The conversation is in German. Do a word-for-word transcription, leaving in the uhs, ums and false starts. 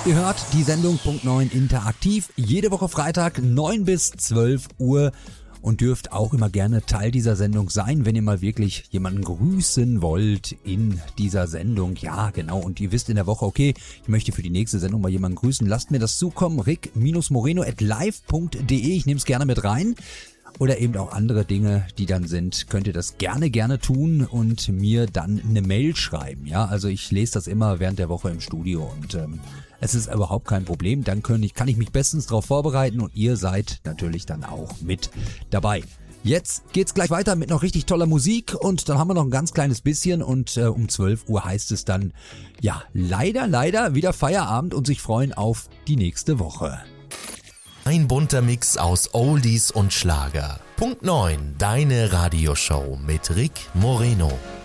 Ihr hört die Sendung Punkt neun interaktiv, jede Woche Freitag neun bis zwölf Uhr und dürft auch immer gerne Teil dieser Sendung sein, wenn ihr mal wirklich jemanden grüßen wollt in dieser Sendung. Ja, genau, und ihr wisst in der Woche, okay, ich möchte für die nächste Sendung mal jemanden grüßen. Lasst mir das zukommen, rick-moreno at live punkt de, ich nehme es gerne mit rein. Oder eben auch andere Dinge, die dann sind, könnt ihr das gerne, gerne tun und mir dann eine Mail schreiben. Ja, also ich lese das immer während der Woche im Studio und ähm, es ist überhaupt kein Problem. Dann kann ich, kann ich mich bestens darauf vorbereiten und ihr seid natürlich dann auch mit dabei. Jetzt geht's gleich weiter mit noch richtig toller Musik und dann haben wir noch ein ganz kleines bisschen und äh, um zwölf Uhr heißt es dann, ja, leider, leider wieder Feierabend und sich freuen auf die nächste Woche. Ein bunter Mix aus Oldies und Schlager. Punkt neun, deine Radioshow mit Rick Moreno.